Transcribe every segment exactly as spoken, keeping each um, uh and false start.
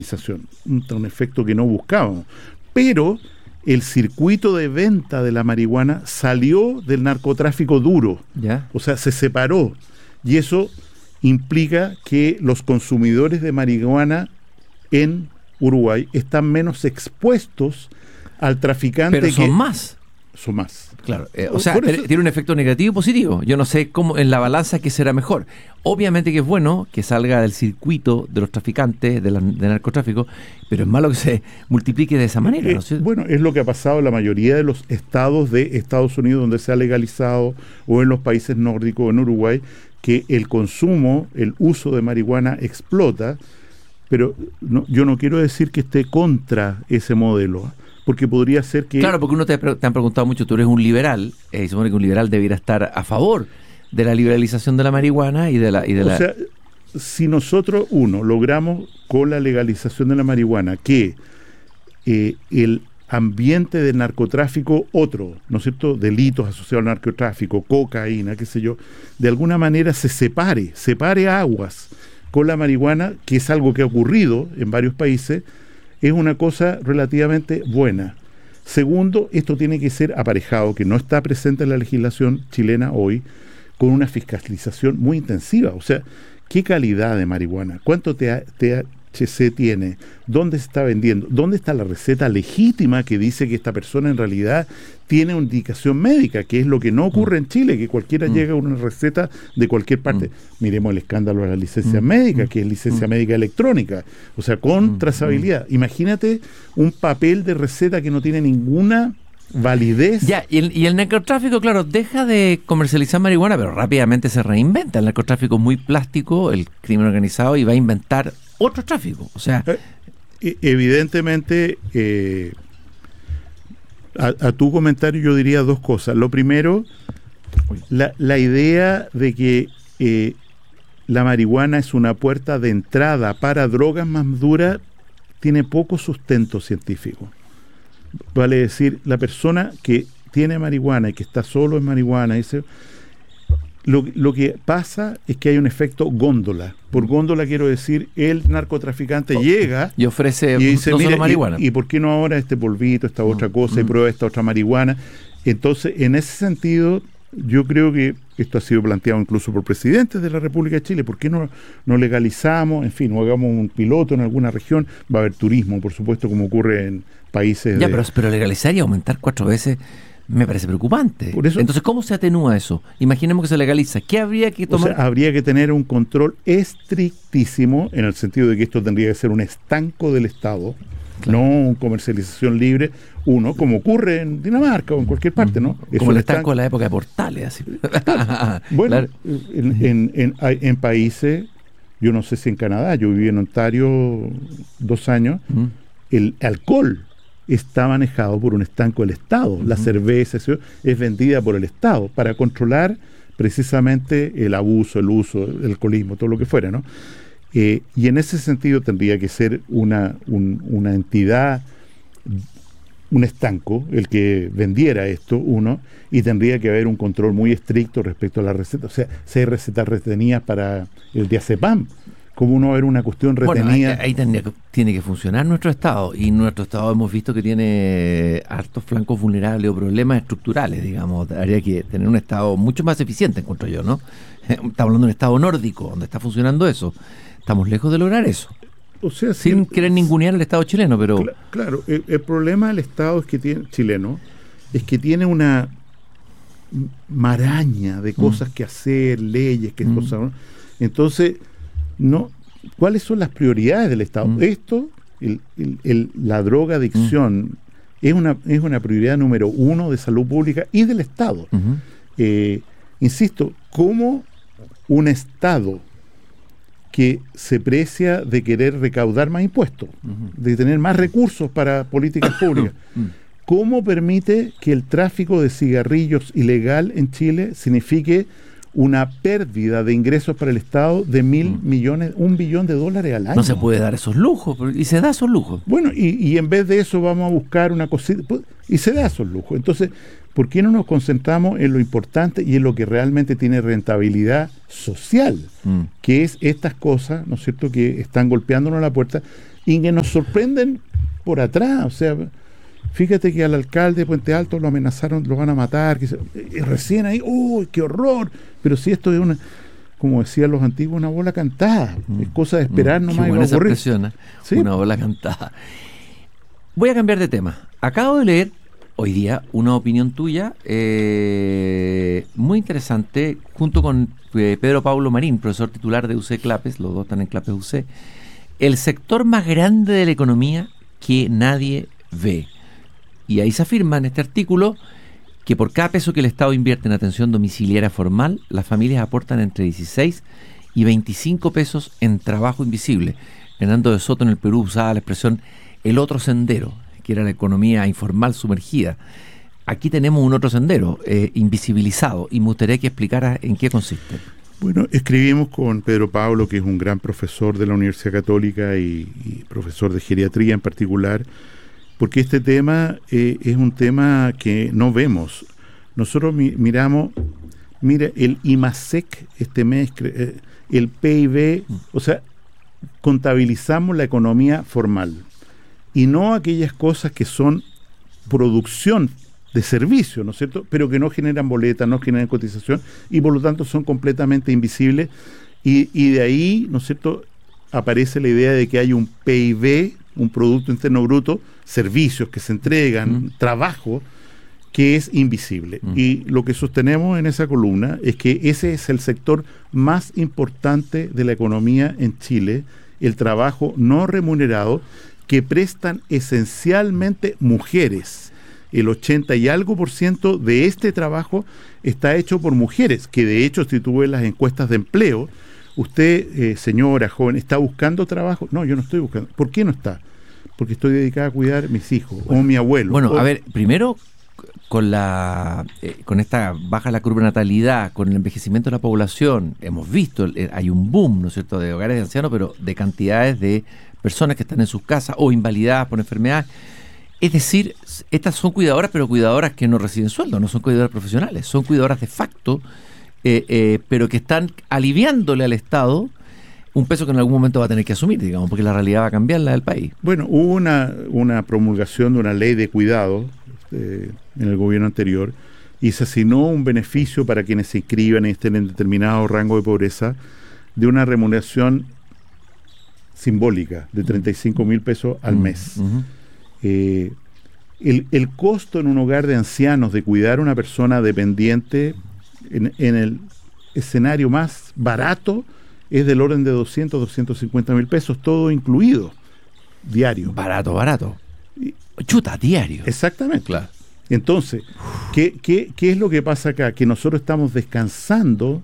Un, un efecto que no buscábamos. Pero el circuito de venta de la marihuana salió del narcotráfico duro. ¿Ya? O sea, se separó. Y eso implica que los consumidores de marihuana en Uruguay están menos expuestos al traficante. Pero son que, más. Son más. Claro, eh, o sea, eso, tiene un efecto negativo y positivo. Yo no sé cómo en la balanza qué será mejor. Obviamente que es bueno que salga del circuito de los traficantes, de la, del narcotráfico, pero es malo que se multiplique de esa manera. Eh, ¿no es cierto? Bueno, es lo que ha pasado en la mayoría de los estados de Estados Unidos donde se ha legalizado, o en los países nórdicos, en Uruguay, que el consumo, el uso de marihuana explota, pero no, yo no quiero decir que esté contra ese modelo, porque podría ser que... Claro, porque uno te, te han preguntado mucho, tú eres un liberal, eh, y se supone que un liberal debiera estar a favor de la liberalización de la marihuana y de la... Y de o la... sea, si nosotros, uno, logramos con la legalización de la marihuana que eh, el ambiente del narcotráfico, otro, ¿no es cierto?, delitos asociados al narcotráfico, cocaína, qué sé yo, de alguna manera se separe, separe aguas con la marihuana, que es algo que ha ocurrido en varios países, es una cosa relativamente buena. Segundo, esto tiene que ser aparejado, que no está presente en la legislación chilena hoy, con una fiscalización muy intensiva. O sea, ¿qué calidad de marihuana? ¿Cuánto T H C tiene? ¿Dónde se está vendiendo? ¿Dónde está la receta legítima que dice que esta persona en realidad tiene una indicación médica? Que es lo que no ocurre en Chile, que cualquiera mm. llega a una receta de cualquier parte. Mm. Miremos el escándalo de las licencias mm. médicas, que es licencia mm. médica electrónica. O sea, con mm. trazabilidad. Mm. Imagínate un papel de receta que no tiene ninguna validez. Ya, y el, y el narcotráfico, claro, deja de comercializar marihuana, pero rápidamente se reinventa. El narcotráfico es muy plástico, el crimen organizado, y va a inventar otro tráfico. O sea, eh, evidentemente, eh, a, a tu comentario yo diría dos cosas. Lo primero, la, la idea de que eh, la marihuana es una puerta de entrada para drogas más duras tiene poco sustento científico. Vale decir, la persona que tiene marihuana y que está solo en marihuana, ese, lo, lo que pasa es que hay un efecto góndola. Por góndola quiero decir, el narcotraficante oh, llega y ofrece y dice, no mira, solo marihuana. Y, ¿y por qué no ahora este polvito, esta otra cosa, y prueba esta otra marihuana? Entonces, en ese sentido, yo creo que esto ha sido planteado incluso por presidentes de la República de Chile. ¿Por qué no, no legalizamos, en fin, no hagamos un piloto en alguna región? Va a haber turismo, por supuesto, como ocurre en países ya, de... pero, pero legalizar y aumentar cuatro veces me parece preocupante. Por eso, entonces, ¿cómo se atenúa eso? Imaginemos que se legaliza. ¿Qué habría que tomar? O sea, habría que tener un control estrictísimo, en el sentido de que esto tendría que ser un estanco del Estado, claro. No una comercialización libre, uno, como ocurre en Dinamarca o en cualquier parte, ¿no? Es como el estanco de la época de Portales. Así. Bueno, claro. en, en, en, en países, yo no sé si en Canadá, yo viví en Ontario dos años, uh-huh. el alcohol está manejado por un estanco del Estado. Uh-huh. La cerveza eso, es vendida por el Estado para controlar precisamente el abuso, el uso, el alcoholismo, todo lo que fuera, ¿no? Eh, y en ese sentido tendría que ser una, un, una entidad, un estanco, el que vendiera esto, uno, y tendría que haber un control muy estricto respecto a la receta. O sea, si hay recetas retenidas para el diazepam, ¿cómo no haber una cuestión retenida? Bueno, ahí, ahí tendría, tiene que funcionar nuestro Estado, y nuestro Estado hemos visto que tiene hartos flancos vulnerables o problemas estructurales, digamos. Habría que tener un Estado mucho más eficiente, encuentro yo, ¿no? Estamos hablando de un Estado nórdico, donde está funcionando eso. Estamos lejos de lograr eso. O sea, sin si, querer ningunear el Estado chileno, pero... Cl- claro, el, el problema del Estado es que tiene, chileno es que tiene una maraña de cosas mm. que hacer, leyes, que mm. cosas, ¿no? Entonces, no, ¿cuáles son las prioridades del Estado? Mm. Esto, el, el, el, la drogadicción, mm. es una es una prioridad número uno de salud pública y del Estado. Mm-hmm. Eh, insisto, ¿cómo un Estado que se precia de querer recaudar más impuestos, uh-huh. de tener más recursos para políticas públicas, ¿cómo permite que el tráfico de cigarrillos ilegal en Chile signifique una pérdida de ingresos para el Estado de mil uh-huh. millones, un billón de dólares al año? No se puede dar esos lujos, y se da esos lujos. Bueno, y, y en vez de eso vamos a buscar una cosita, y se da esos lujos. Entonces, ¿por qué no nos concentramos en lo importante y en lo que realmente tiene rentabilidad social? Mm. Que es estas cosas, ¿no es cierto?, que están golpeándonos a la puerta. y que nos sorprenden por atrás. O sea, fíjate que al alcalde de Puente Alto lo amenazaron, lo van a matar, que se, y recién ahí, ¡uy, qué horror! Pero si esto es una, como decían los antiguos, una bola cantada, mm. es cosa de esperar mm. nomás y va a ocurrir. Expresión, ¿sí? Una bola cantada. Voy a cambiar de tema. Acabo de leer hoy día una opinión tuya eh, muy interesante, junto con eh, Pedro Pablo Marín, profesor titular de U C Clapes, los dos están en Clapes U C. El sector más grande de la economía que nadie ve. Y ahí se afirma en este artículo que por cada peso que el Estado invierte en atención domiciliaria formal, las familias aportan entre dieciséis y veinticinco pesos en trabajo invisible. Hernando de Soto en el Perú usaba la expresión el otro sendero, que era la economía informal sumergida. Aquí tenemos un otro sendero, eh, invisibilizado, y me gustaría que explicara en qué consiste. Bueno, escribimos con Pedro Pablo, que es un gran profesor de la Universidad Católica y, y profesor de geriatría en particular, porque este tema eh, es un tema que no vemos. Nosotros mi, miramos, mira, el IMASEC este mes, eh, el P I B, o sea, contabilizamos la economía formal y no aquellas cosas que son producción de servicio, ¿no es cierto?, pero que no generan boletas, no generan cotización y por lo tanto son completamente invisibles y, y de ahí, ¿no es cierto?, aparece la idea de que hay un P I B, un Producto Interno Bruto, servicios que se entregan, mm. trabajo, que es invisible. Mm. Y lo que sostenemos en esa columna es que ese es el sector más importante de la economía en Chile, el trabajo no remunerado, que prestan esencialmente mujeres. El ochenta y algo por ciento de este trabajo está hecho por mujeres, que de hecho, si tú ves las encuestas de empleo, usted, eh, señora, joven, ¿está buscando trabajo? No, yo no estoy buscando. ¿Por qué no está? Porque estoy dedicada a cuidar a mis hijos, bueno, o mi abuelo. Bueno, o... a ver, primero, con la eh, con esta baja la curva de natalidad, con el envejecimiento de la población, hemos visto, eh, hay un boom, ¿no es cierto?, de hogares de ancianos, pero de cantidades de personas que están en sus casas o invalidadas por enfermedad. Es decir, estas son cuidadoras, pero cuidadoras que no reciben sueldo, no son cuidadoras profesionales, son cuidadoras de facto, eh, eh, pero que están aliviándole al Estado un peso que en algún momento va a tener que asumir, digamos, porque la realidad va a cambiar, la del país. Bueno, hubo una, una promulgación de una ley de cuidado eh, en el gobierno anterior y se asignó un beneficio para quienes se inscriban y estén en determinado rango de pobreza de una remuneración simbólica de treinta y cinco mil pesos al mes. Uh-huh. Eh, el, el costo en un hogar de ancianos de cuidar a una persona dependiente en, en el escenario más barato es del orden de doscientos, doscientos cincuenta mil pesos, todo incluido, diario. Barato, barato. Chuta, diario. Exactamente. Claro. Entonces, ¿qué, qué, ¿qué es lo que pasa acá? Que nosotros estamos descansando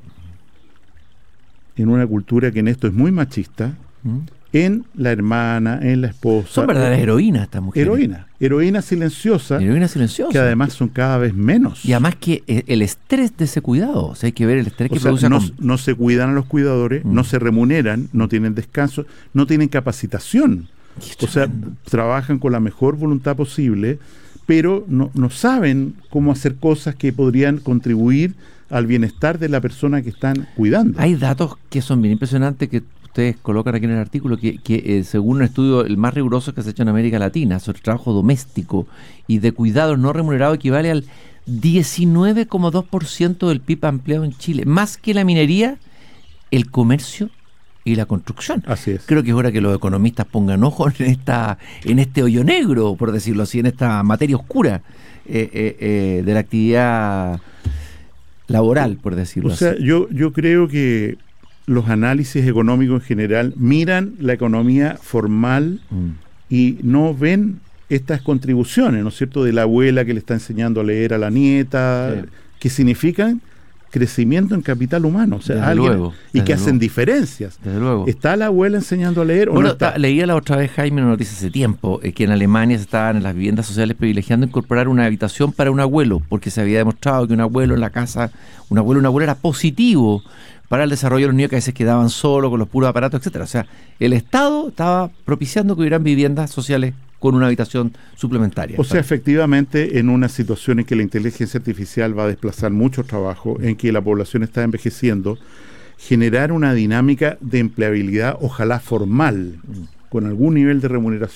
en una cultura que en esto es muy machista, ¿Mm? en la hermana, en la esposa. Son verdaderas heroínas estas mujeres. Heroínas, heroínas silenciosas. Heroínas silenciosas. Que además son cada vez menos. Y además que el estrés de ese cuidado, o sea, hay que ver el estrés o que sea, produce. No, con... no se cuidan a los cuidadores, mm. no se remuneran, no tienen descanso, no tienen capacitación. O sea, trabajan con la mejor voluntad posible, pero no, no saben cómo hacer cosas que podrían contribuir al bienestar de la persona que están cuidando. Hay datos que son bien impresionantes que ustedes colocan aquí en el artículo, que, que eh, según un estudio el más riguroso que se ha hecho en América Latina sobre trabajo doméstico y de cuidados no remunerado, equivale al diecinueve coma dos por ciento del P I B ampliado en Chile, más que la minería, el comercio y la construcción. Así es. Creo que es hora que los economistas pongan ojo en esta, en este hoyo negro, por decirlo así, en esta materia oscura eh, eh, eh, de la actividad laboral, por decirlo o sea, así. Yo, yo creo que los análisis económicos en general miran la economía formal mm. y no ven estas contribuciones, ¿no es cierto?, de la abuela que le está enseñando a leer a la nieta, sí. que significan crecimiento en capital humano, o sea, desde alguien luego, y que luego. hacen diferencias. Desde luego. ¿Está la abuela enseñando a leer o bueno, no está? Ta, leía la otra vez, Jaime, una noticia hace tiempo, eh, que en Alemania se estaban en las viviendas sociales privilegiando incorporar una habitación para un abuelo, porque se había demostrado que un abuelo en la casa, un abuelo una abuela era positivo para el desarrollo de los niños que a veces quedaban solos con los puros aparatos, etcétera. O sea, el Estado estaba propiciando que hubieran viviendas sociales con una habitación suplementaria. O sea, efectivamente, en una situación en que la inteligencia artificial va a desplazar mucho trabajo, en que la población está envejeciendo, generar una dinámica de empleabilidad, ojalá formal, con algún nivel de remuneración